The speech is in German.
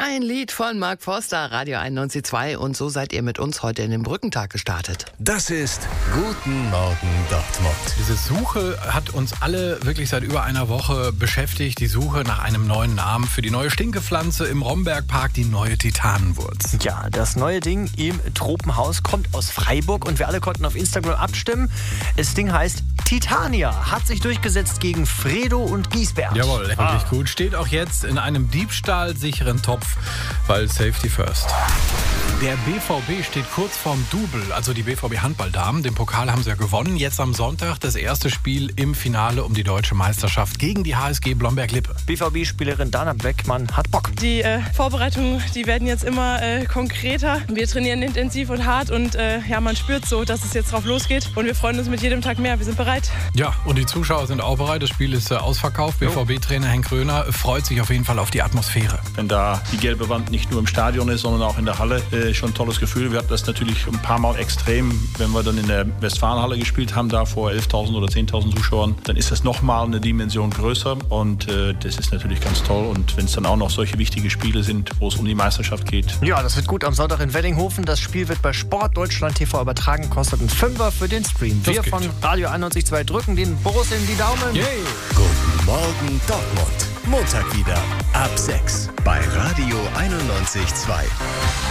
Ein Lied von Mark Forster, Radio 91.2. Und so seid ihr mit uns heute in den Brückentag gestartet. Das ist Guten Morgen Dortmund. Diese Suche hat uns alle wirklich seit über einer Woche beschäftigt. Die Suche nach einem neuen Namen für die neue Stinkepflanze im Rombergpark, die neue Titanenwurz. Ja, das neue Ding im Tropenhaus kommt aus Freiburg und wir alle konnten auf Instagram abstimmen. Das Ding heißt Titania, hat sich durchgesetzt gegen Fredo und Giesbert. Jawohl, wirklich gut. Steht auch jetzt in einem diebstahlsicheren Topf, weil Safety First. Der BVB steht kurz vorm Double, also die BVB Handballdamen. Den Pokal haben sie ja gewonnen. Jetzt am Sonntag das erste Spiel im Finale um die deutsche Meisterschaft gegen die HSG Blomberg-Lippe. BVB-Spielerin Dana Beckmann hat Bock. Die Vorbereitungen, die werden jetzt immer konkreter. Wir trainieren intensiv und hart und man spürt so, dass es jetzt drauf losgeht. Und wir freuen uns mit jedem Tag mehr. Wir sind bereit. Ja, und die Zuschauer sind auch bereit. Das Spiel ist ausverkauft. BVB-Trainer Henk Röhner freut sich auf jeden Fall auf die Atmosphäre. Wenn da die gelbe Wand nicht nur im Stadion ist, sondern auch in der Halle, schon ein tolles Gefühl. Wir hatten das natürlich ein paar Mal extrem, wenn wir dann in der Westfalenhalle gespielt haben, da vor 11.000 oder 10.000 Zuschauern, dann ist das nochmal eine Dimension größer und das ist natürlich ganz toll. Und wenn es dann auch noch solche wichtige Spiele sind, wo es um die Meisterschaft geht. Ja, das wird gut am Sonntag in Weddinghofen. Das Spiel wird bei Sport Deutschland TV übertragen, kostet einen Fünfer für den Stream. Wir von Radio 91.2 drücken den Borussen die Daumen. Yay. Guten Morgen Dortmund. Montag wieder ab 6 bei Radio 91.2.